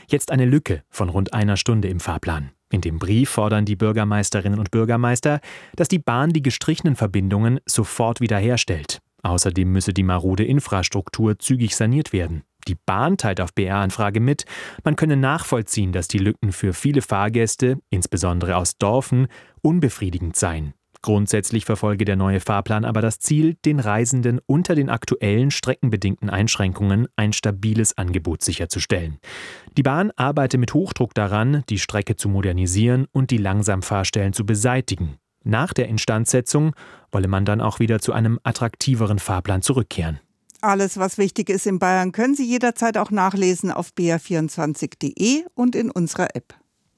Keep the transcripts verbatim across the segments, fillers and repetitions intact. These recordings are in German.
Jetzt eine Lücke von rund einer Stunde im Fahrplan. In dem Brief fordern die Bürgermeisterinnen und Bürgermeister, dass die Bahn die gestrichenen Verbindungen sofort wiederherstellt. Außerdem müsse die marode Infrastruktur zügig saniert werden. Die Bahn teilt auf B R-Anfrage mit, man könne nachvollziehen, dass die Lücken für viele Fahrgäste, insbesondere aus Dorfen, unbefriedigend seien. Grundsätzlich verfolge der neue Fahrplan aber das Ziel, den Reisenden unter den aktuellen streckenbedingten Einschränkungen ein stabiles Angebot sicherzustellen. Die Bahn arbeite mit Hochdruck daran, die Strecke zu modernisieren und die Langsamfahrstellen zu beseitigen. Nach der Instandsetzung wolle man dann auch wieder zu einem attraktiveren Fahrplan zurückkehren. Alles, was wichtig ist in Bayern, können Sie jederzeit auch nachlesen auf b r vierundzwanzig punkt d e und in unserer App.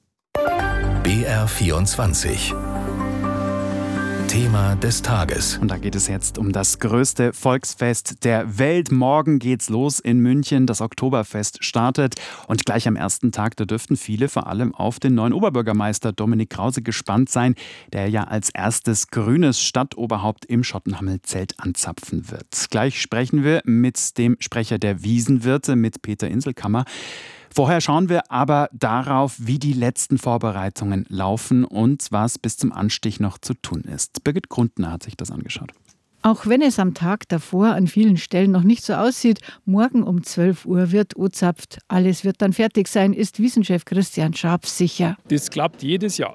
B R vierundzwanzig. Thema des Tages. Und da geht es jetzt um das größte Volksfest der Welt. Morgen geht's los in München. Das Oktoberfest startet. Und gleich am ersten Tag, da dürften viele vor allem auf den neuen Oberbürgermeister Dominik Krause gespannt sein, der ja als erstes grünes Stadtoberhaupt im Schottenhamel-Zelt anzapfen wird. Gleich sprechen wir mit dem Sprecher der Wiesenwirte, mit Peter Inselkammer. Vorher schauen wir aber darauf, wie die letzten Vorbereitungen laufen und was bis zum Anstich noch zu tun ist. Birgit Grundner hat sich das angeschaut. Auch wenn es am Tag davor an vielen Stellen noch nicht so aussieht, morgen um zwölf Uhr wird ozapft. Alles wird dann fertig sein, ist Wiesenchef Christian Schaap sicher. Das klappt jedes Jahr.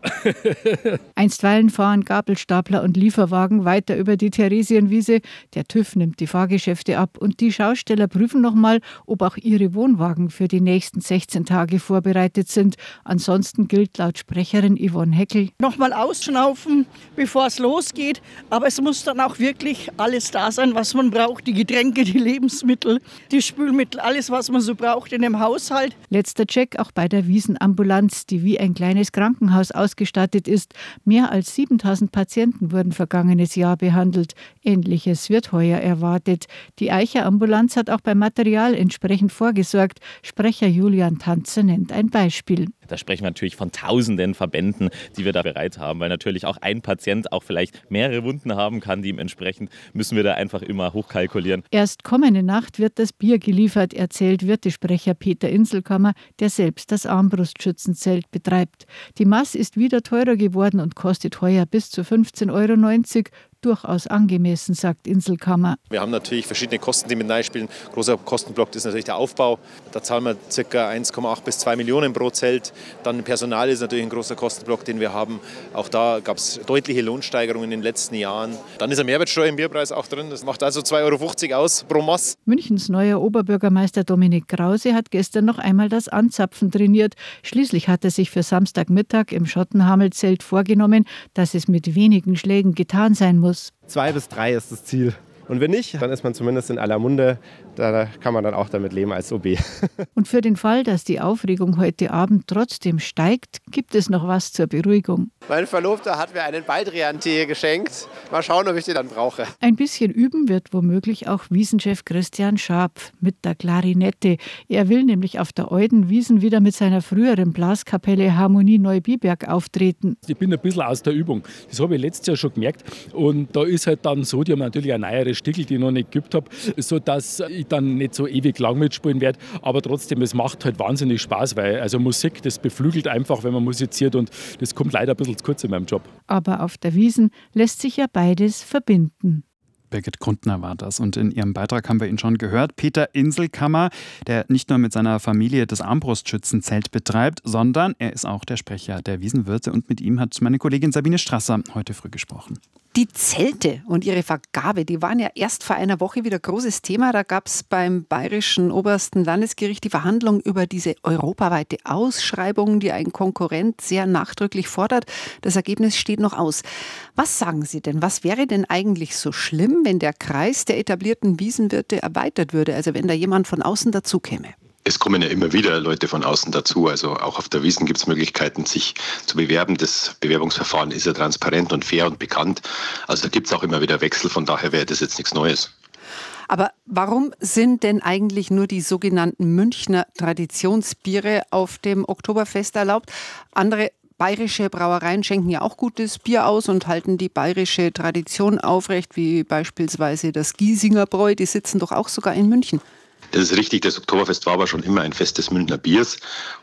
Einstweilen fahren Gabelstapler und Lieferwagen weiter über die Theresienwiese. Der TÜV nimmt die Fahrgeschäfte ab und die Schausteller prüfen nochmal, ob auch ihre Wohnwagen für die nächsten sechzehn Tage vorbereitet sind. Ansonsten gilt laut Sprecherin Yvonne Heckel: Nochmal ausschnaufen, bevor es losgeht. Aber es muss dann auch wirklich alles da sein, was man braucht. Die Getränke, die Lebensmittel, die Spülmittel, alles, was man so braucht in dem Haushalt. Letzter Check auch bei der Wiesenambulanz, die wie ein kleines Krankenhaus ausgestattet ist. Mehr als siebentausend Patienten wurden vergangenes Jahr behandelt. Ähnliches wird heuer erwartet. Die Eicher Ambulanz hat auch beim Material entsprechend vorgesorgt. Sprecher Julian Tanzer nennt ein Beispiel. Da sprechen wir natürlich von tausenden Verbänden, die wir da bereit haben, weil natürlich auch ein Patient auch vielleicht mehrere Wunden haben kann, dementsprechend müssen wir da einfach immer hochkalkulieren. Erst kommende Nacht wird das Bier geliefert, erzählt Wirtesprecher Peter Inselkammer, der selbst das Armbrustschützenzelt betreibt. Die Maß ist wieder teurer geworden und kostet heuer bis zu fünfzehn Euro neunzig. Durchaus angemessen, sagt Inselkammer. Wir haben natürlich verschiedene Kosten, die mit reinspielen. Großer Kostenblock ist natürlich der Aufbau. Da zahlen wir ca. eins Komma acht bis zwei Millionen pro Zelt. Dann Personal ist natürlich ein großer Kostenblock, den wir haben. Auch da gab es deutliche Lohnsteigerungen in den letzten Jahren. Dann ist eine Mehrwertsteuer im Bierpreis auch drin. Das macht also zwei Euro fünfzig aus pro Maß. Münchens neuer Oberbürgermeister Dominik Krause hat gestern noch einmal das Anzapfen trainiert. Schließlich hat er sich für Samstagmittag im Schottenhamel-Zelt vorgenommen, dass es mit wenigen Schlägen getan sein muss. Zwei bis drei ist das Ziel. Und wenn nicht, dann ist man zumindest in aller Munde. Da kann man dann auch damit leben als O B. Und für den Fall, dass die Aufregung heute Abend trotzdem steigt, gibt es noch was zur Beruhigung. Mein Verlobter hat mir einen Baldrian-Tee geschenkt. Mal schauen, ob ich den dann brauche. Ein bisschen üben wird womöglich auch Wiesenchef Christian Schaap mit der Klarinette. Er will nämlich auf der Eudenwiesen wieder mit seiner früheren Blaskapelle Harmonie Neubiberg auftreten. Ich bin ein bisschen aus der Übung. Das habe ich letztes Jahr schon gemerkt. Und da ist halt dann so, die haben natürlich eine neuere Stickel, die ich noch nicht geübt habe, sodass ich dann nicht so ewig lang mitspielen werde. Aber trotzdem, es macht halt wahnsinnig Spaß, weil also Musik, das beflügelt einfach, wenn man musiziert, und das kommt leider ein bisschen zu kurz in meinem Job. Aber auf der Wiesn lässt sich ja beides verbinden. Birgit Grundner war das. Und in ihrem Beitrag haben wir ihn schon gehört. Peter Inselkammer, der nicht nur mit seiner Familie das Armbrustschützenzelt betreibt, sondern er ist auch der Sprecher der Wiesenwirte. Und mit ihm hat meine Kollegin Sabine Strasser heute früh gesprochen. Die Zelte und ihre Vergabe, die waren ja erst vor einer Woche wieder großes Thema. Da gab es beim Bayerischen Obersten Landesgericht die Verhandlung über diese europaweite Ausschreibung, die ein Konkurrent sehr nachdrücklich fordert. Das Ergebnis steht noch aus. Was sagen Sie denn? Was wäre denn eigentlich so schlimm, wenn der Kreis der etablierten Wiesenwirte erweitert würde? Also wenn da jemand von außen dazukäme? Es kommen ja immer wieder Leute von außen dazu. Also auch auf der Wiesn gibt es Möglichkeiten, sich zu bewerben. Das Bewerbungsverfahren ist ja transparent und fair und bekannt. Also da gibt es auch immer wieder Wechsel. Von daher wäre das jetzt nichts Neues. Aber warum sind denn eigentlich nur die sogenannten Münchner Traditionsbiere auf dem Oktoberfest erlaubt? Andere bayerische Brauereien schenken ja auch gutes Bier aus und halten die bayerische Tradition aufrecht, wie beispielsweise das Giesinger Bräu. Die sitzen doch auch sogar in München. Das ist richtig, das Oktoberfest war aber schon immer ein Fest des Münchner Biers